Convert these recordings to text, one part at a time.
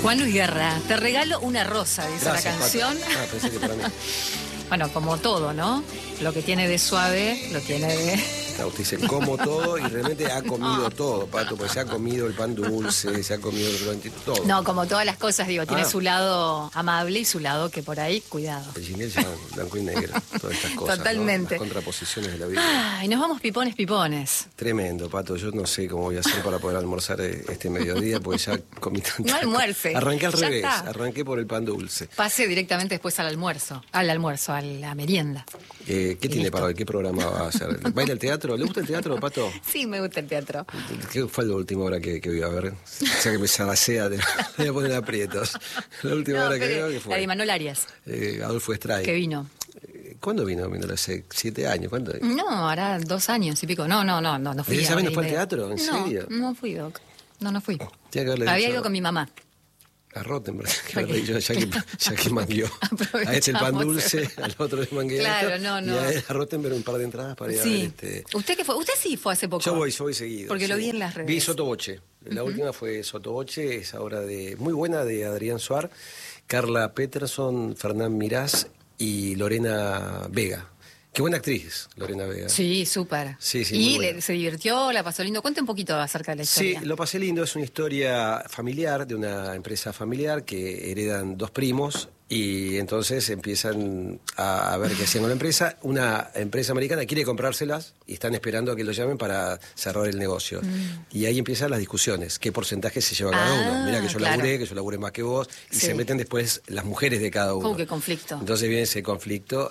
Juan Luis Guerra, te regalo una rosa, dice Gracias, la canción. Pato. Ah, pensé que para mí. Bueno, como todo, ¿no? Lo que tiene de suave, lo tiene de... Claro, usted dice, como todo y realmente ha comido todo, Pato, porque se ha comido el pan dulce, se ha comido todo. No, como todas las cosas, digo, tiene Ah. su lado amable y su lado que por ahí, cuidado. El ginés ya blanco y negro, todas estas cosas, Totalmente. ¿no? Las contraposiciones de la vida. Ay, nos vamos pipones. Tremendo, Pato. Yo no sé cómo voy a hacer para poder almorzar este mediodía, porque ya comí tanto. No almuerce. Arranqué al Ya revés, está. arranqué por el pan dulce. Pase directamente después al almuerzo, a la merienda. ¿Qué tiene listo. para hoy? ¿Qué programa va a hacer? ¿Baila al teatro? ¿Le gusta el teatro, Pato? Sí, me gusta el teatro. ¿Qué fue la última hora que vi? A ver, o sea que me sabacea, te voy a poner aprietos. La última No, hora que pero veo, ¿qué la fue? de Manuel Arias, Adolfo Stray. que vino. ¿Cuándo vino? Vino hace 7 años. ¿Cuándo? No, hará 2 años y pico. No fui. ¿Esa vez no ahora y fue al medio. teatro? ¿En serio? No fui, Doc. No fui. Tiene que haberle Había dicho ido con mi mamá. a Rottenberg, que ¿Por qué? haberle dicho, ya que mangueó. A este el pan Aprovechamos. dulce, al otro el mangueo. Claro, no. Y a él, a Rottenberg un par de entradas para ir a ver Sí. ¿Usted qué fue? Usted sí fue hace poco. Yo voy seguido. Porque lo sí. vi en las redes. Vi Sotoboche. La última fue Sotoboche, es ahora muy buena, de Adrián Suar, Carla Peterson, Fernán Mirás y Lorena Vega. Qué buena actriz, Lorena Vega. Sí, súper. Sí, muy y buena. se divirtió, la pasó lindo. Cuente un poquito acerca de la historia. Sí, lo pasé lindo. Es una historia familiar, de una empresa familiar que heredan 2 primos y entonces empiezan a ver qué hacían con la empresa. Una empresa americana quiere comprárselas y están esperando a que lo llamen para cerrar el negocio. Y ahí empiezan las discusiones. ¿Qué porcentaje se lleva cada uno? Mira que yo claro. laburé, que yo laburé más que vos. Y Sí. se meten después las mujeres de cada uno. ¿Cómo que conflicto? Entonces viene ese conflicto,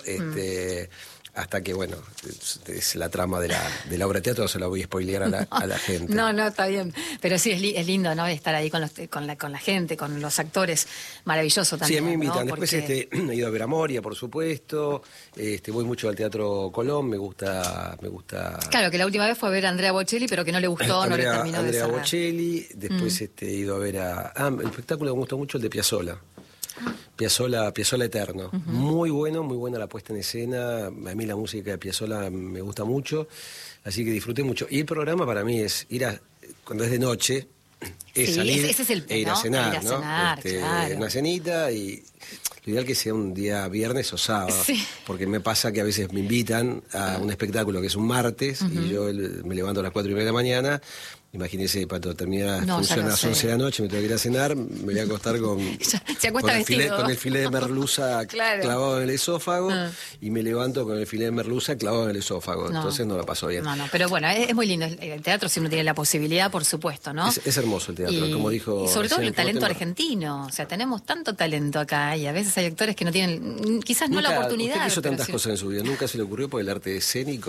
hasta que, bueno, es la trama de la obra de teatro, no se la voy a spoilear a la gente. No, está bien. Pero sí, es lindo, ¿no? Estar ahí con la gente, con los actores. Maravilloso también. Sí, a mí me invitan. ¿no? Después Porque- he ido a ver a Moria, por supuesto. Voy mucho al Teatro Colón, me gusta. Claro, que la última vez fue a ver a Andrea Bocelli, pero que no le gustó, no le terminó de Andrea cerrar. Bocelli. Después he ido a ver el espectáculo que me gustó mucho, el de Piazzolla. Piazzolla Eterno. Muy buena la puesta en escena. A mí la música de Piazzolla me gusta mucho, así que disfruté mucho. Y el programa para mí es cuando es de noche, es Sí, salir ese es el e ir a ¿no? cenar, Ir a ¿no? cenar, claro. Una cenita y lo ideal que sea un día viernes o sábado, Sí. porque me pasa que a veces me invitan a un espectáculo que es un martes y yo me levanto a las 4:30 de la mañana. Imagínese, Pato, termina la No, función ya lo a las sé. 11 de la noche, me tengo que ir a cenar, me voy a acostar con, Se acuesta con, vestido. con el filé de merluza Claro. clavado en el esófago y me levanto con el filé de merluza clavado en el esófago. No. Entonces no la paso bien. No, pero bueno, es muy lindo. El teatro, si uno tiene la posibilidad, por supuesto, ¿no? Es hermoso el teatro, como dijo. Y sobre todo recién el talento Rottenberg. argentino. O sea, tenemos tanto talento acá y a veces hay actores que no tienen, quizás no la oportunidad. Usted hizo pero tantas sí. cosas en su vida, nunca se le ocurrió por el arte escénico.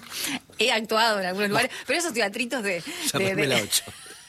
He actuado en algunos lugares, pero esos teatritos de... Llámame la 8.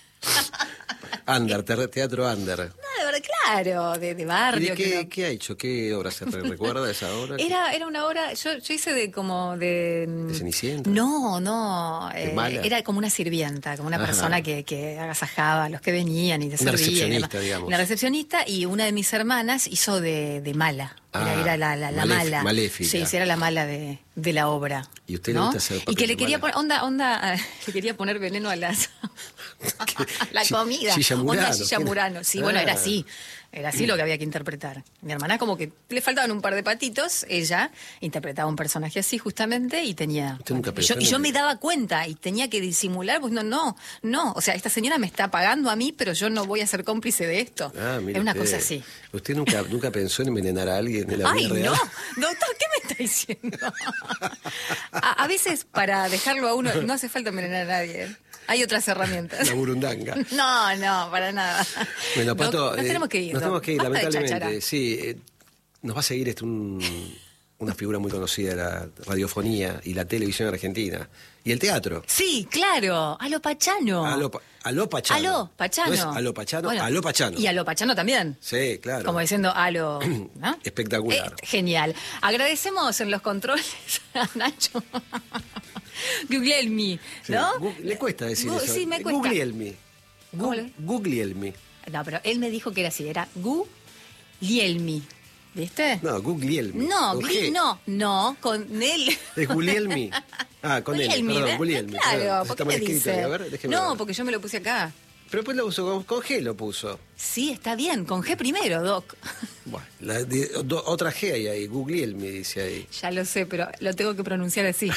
Teatro Under. No, de verdad, claro, de barrio. ¿Y qué ha hecho? ¿Qué obra se recuerda de esa obra? Era una obra, yo hice de ¿De Cenicienta? No, ¿De mala? era como una sirvienta, como una Ajá. persona que agasajaba a los que venían y te Una servía. recepcionista, digamos. Una recepcionista, y una de mis hermanas hizo de mala. Era la mala. maléfica. Sí, era la mala de la obra. ¿Y usted le ¿no? gusta hacer Y papel que le de quería mala? poner, le quería poner veneno a a la comida. Gilla Murano, Onda Gilla ¿quién? Murano. Sí, bueno, era Ah. así. Era así lo que había que interpretar. Mi hermana como que le faltaban un par de patitos, ella interpretaba un personaje así justamente y tenía... ¿Usted nunca y pensó yo, en y yo el- me daba cuenta y tenía que disimular, pues no. O sea, esta señora me está pagando a mí, pero yo no voy a ser cómplice de esto. Mire Es una usted. cosa así. ¿Usted nunca pensó en envenenar a alguien en la Ay, vida real? no, doctor, ¿qué me está diciendo? A veces para dejarlo a uno no hace falta envenenar a nadie. Hay otras herramientas. La burundanga. No, para nada. Bueno, Doc, Pato, nos tenemos que ir. Nos Doc. tenemos que ir, Basta de lamentablemente. cháchara. Sí, nos va a seguir una figura muy conocida de la radiofonía y la televisión argentina. Y el teatro. Sí, claro, a lo Pachano. Aló Pachano. Aló, Pachano. ¿No es Aló Pachano? Bueno, Aló Pachano. Y a lo Pachano también. Sí, claro. Como diciendo aló. ¿no? Espectacular. Genial. Agradecemos en los controles a Nacho. Guglielmi, Sí. ¿no? Le cuesta decir eso. Sí, me cuesta. Guglielmi. ¿Cómo le- Guglielmi. No, pero él me dijo que era así, era Guglielmi. ¿Viste? No, Guglielmi. No, Con G. no, con él. Es Guglielmi. Ah, con él, Guglielmi, perdón, ¿ves? Guglielmi. Claro, perdón. ¿por qué Está mal me escrito dice? ahí, a ver, déjeme No, ver. porque yo me lo puse acá. Pero después lo usó con G, lo puso. Sí, está bien, con G primero, Doc. Bueno, otra G hay ahí, Google me dice ahí. Ya lo sé, pero lo tengo que pronunciar así.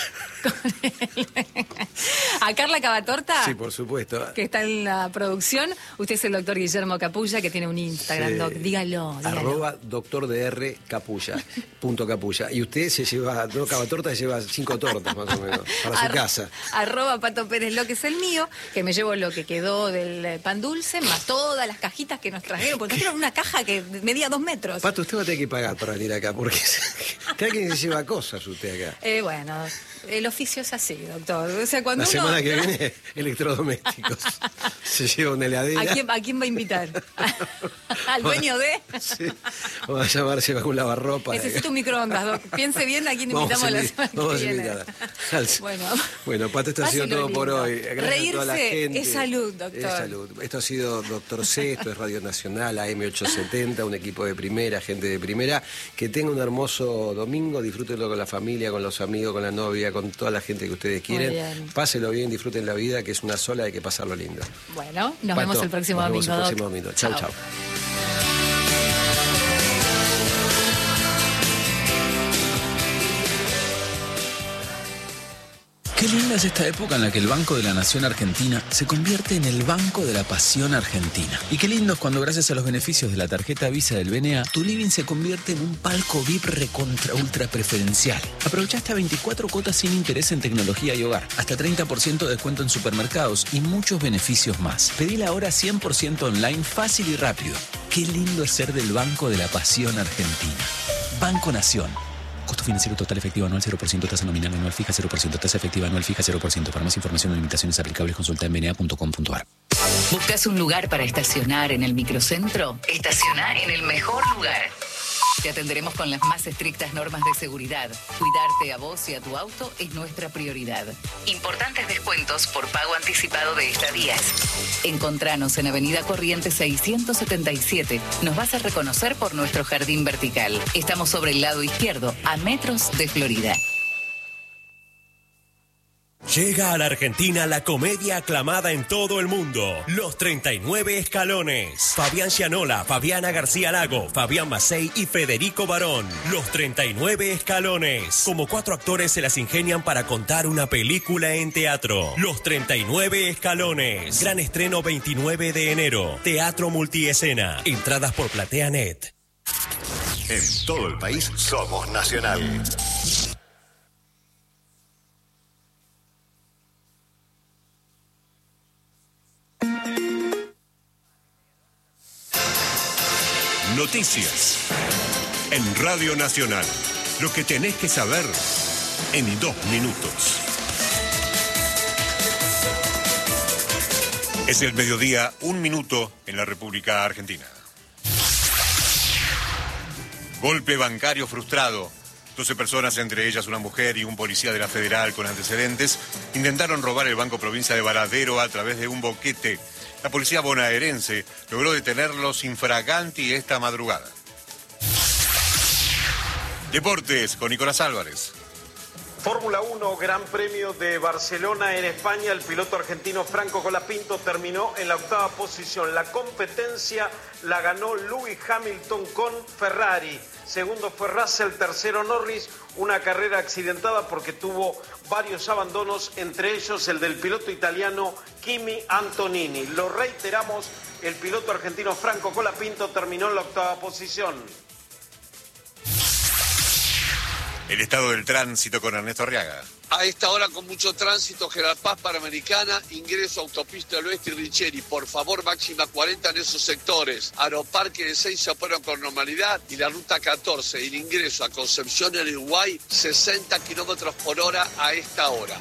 A Carla Cavatorta, Sí, por supuesto. que está en la producción. Usted es el doctor Guillermo Capulla, que tiene un Instagram, Sí. Doc. Dígalo. @doctor.dr Capulla, .capulla. Y usted se lleva, no, Cavatorta se lleva 5 tortas más o menos, para su casa. @Pato Pérez, lo que es el mío, que me llevo lo que quedó del pan dulce, más todas las cajitas que nos trajeron, porque trajeron una caja que medía 2 metros. Pato, usted va a tener que pagar para venir acá, porque cada quien se lleva cosas usted acá. Bueno, el oficio es así, doctor. O sea, cuando La uno... semana que viene, electrodomésticos. Se lleva una heladera. ¿A quién va a invitar? ¿Al dueño de? Sí. Vamos a llamarse con un lavarropa. Necesito un microondas, Doc. Piense bien a quién invitamos la semana que viene. Bueno, Pato, esto ha sido páselo todo por lindo. hoy. Gracias a toda la Reírse gente. es salud, doctor. Es salud. Esto ha sido Doctor C, esto es Radio Nacional, AM870, un equipo de primera, gente de primera. Que tenga un hermoso domingo, disfrútenlo con la familia, con los amigos, con la novia, con toda la gente que ustedes quieren. bien. Páselo bien, disfruten la vida, que es una sola, hay que pasarlo lindo. Bueno, nos Pato, vemos el próximo nos domingo, vemos el Doc. próximo domingo. Chau, chau. Qué linda es esta época en la que el Banco de la Nación Argentina se convierte en el Banco de la Pasión Argentina. Y qué lindo es cuando gracias a los beneficios de la tarjeta Visa del BNA, tu living se convierte en un palco VIP recontra ultra preferencial. Aprovecha hasta 24 cuotas sin interés en tecnología y hogar, hasta 30% de descuento en supermercados y muchos beneficios más. Pedila ahora 100% online, fácil y rápido. Qué lindo es ser del Banco de la Pasión Argentina. Banco Nación. Costo financiero total efectivo anual 0%, tasa nominal anual fija 0%, tasa efectiva anual fija 0%. Para más información o limitaciones aplicables consulta en bna.com.ar. ¿Buscas un lugar para estacionar en el microcentro? Estaciona en el mejor lugar. Te atenderemos con las más estrictas normas de seguridad. Cuidarte a vos y a tu auto es nuestra prioridad. Importantes descuentos por pago anticipado de estadías. Encontranos en Avenida Corrientes 677. Nos vas a reconocer por nuestro jardín vertical. Estamos sobre el lado izquierdo, a metros de Florida. Llega a la Argentina la comedia aclamada en todo el mundo, Los 39 Escalones. Fabián Gianola, Fabiana García Lago, Fabián Macei y Federico Barón. Los 39 Escalones. Como 4 actores se las ingenian para contar una película en teatro. Los 39 Escalones. Gran estreno 29 de enero. Teatro Multiescena. Entradas por PlateaNet. En todo el país somos Nacional. Noticias en Radio Nacional. Lo que tenés que saber en 2 minutos. Es el mediodía, 1 minuto en la República Argentina. Golpe bancario frustrado. 12 personas, entre ellas una mujer y un policía de la Federal con antecedentes, intentaron robar el Banco Provincia de Varadero a través de un boquete. La policía bonaerense logró detenerlos infraganti esta madrugada. Deportes con Nicolás Álvarez. Fórmula 1, Gran Premio de Barcelona en España. El piloto argentino Franco Colapinto terminó en la 8ª posición. La competencia la ganó Lewis Hamilton con Ferrari. Segundo fue Russell, tercero Norris. Una carrera accidentada porque tuvo varios abandonos, entre ellos el del piloto italiano Kimi Antonini. Lo reiteramos, el piloto argentino Franco Colapinto terminó en la 8ª posición. El estado del tránsito con Ernesto Arriaga. A esta hora con mucho tránsito, General Paz, Panamericana, ingreso a Autopista del Oeste y Richeri. Por favor, máxima 40 en esos sectores. Aeroparque de 6 se operan con normalidad y la ruta 14, el ingreso a Concepción en Uruguay, 60 kilómetros por hora a esta hora.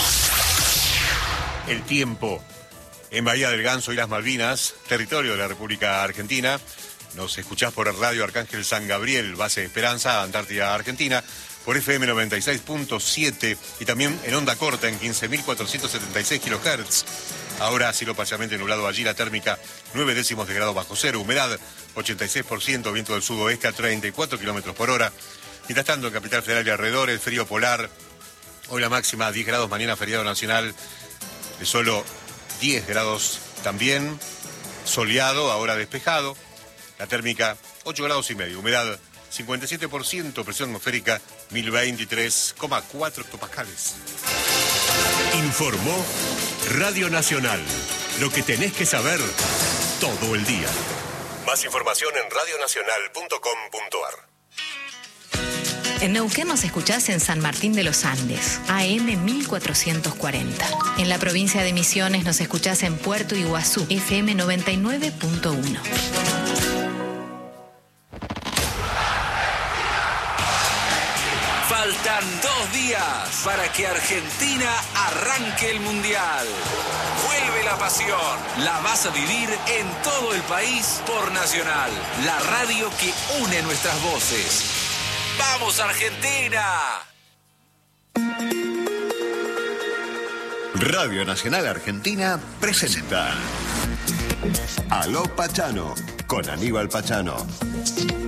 El tiempo en Bahía del Ganso y las Malvinas, territorio de la República Argentina. Nos escuchás por el radio Arcángel San Gabriel, base Esperanza, Antártida, Argentina, por FM 96.7 y también en onda corta en 15.476 kHz. Ahora cielo parcialmente nublado allí, la térmica 9 décimos de grado bajo cero, humedad 86%, viento del sudoeste a 34 kilómetros por hora. Mientras tanto, en Capital Federal y alrededores, frío polar. Hoy la máxima 10 grados, mañana feriado nacional de solo 10 grados también soleado, ahora despejado. La térmica 8 grados y medio, humedad 57%, presión atmosférica 1023,4 hectopascales. Informó Radio Nacional. Lo que tenés que saber todo el día. Más información en radionacional.com.ar. En Neuquén nos escuchás en San Martín de los Andes, AM 1440. En la provincia de Misiones nos escuchás en Puerto Iguazú, FM 99.1. Faltan 2 días para que Argentina arranque el Mundial. Vuelve la pasión. La vas a vivir en todo el país por Nacional, la radio que une nuestras voces. ¡Vamos, Argentina! Radio Nacional Argentina presenta Aló Pachano con Aníbal Pachano.